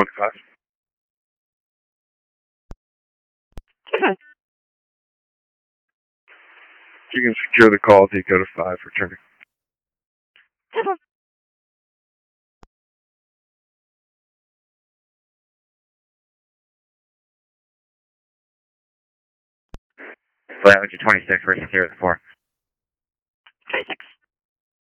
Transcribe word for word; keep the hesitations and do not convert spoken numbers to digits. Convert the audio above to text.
twenty-five. Okay. You can secure the call to go to five, returning. Okay. Flight twenty-six, we're secure at the four.